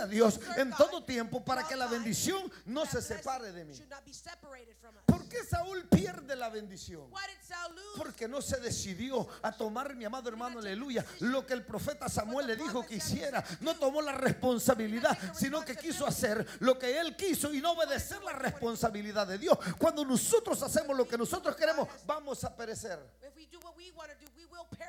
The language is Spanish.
Dios en todo tiempo para que la bendición no se separe de mí. ¿Por qué Saúl pierde la bendición? Porque no se decidió a tomar, mi amado hermano, aleluya, lo que el profeta Samuel le dijo que hiciera. No tomó la responsabilidad, sino que quiso hacer lo que él quiso y no obedecer la responsabilidad de Dios. Cuando nosotros hacemos lo que nosotros queremos, vamos a perecer.